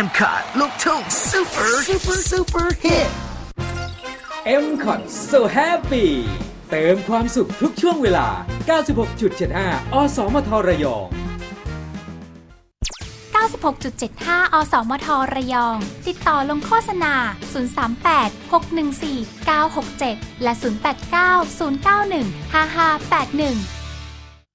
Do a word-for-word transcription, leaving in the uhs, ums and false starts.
เอ็ม คอท ลูกทุ่งซูเปอร์ซูเปอร์ซูเปอร์ฮิตเอ็ม คอท So Happy เติมความสุขทุกช่วงเวลา เก้าสิบหกจุดเจ็ดห้า อสมทระยองเก้าสิบหกจุดเจ็ดห้า อสมทระยองติดต่อลงโฆษณาศูนย์ สาม แปด หก หนึ่ง สี่ เก้า หก เจ็ดและศูนย์ แปด เก้า ศูนย์ เก้า หนึ่ง ห้า ห้า แปด หนึ่ง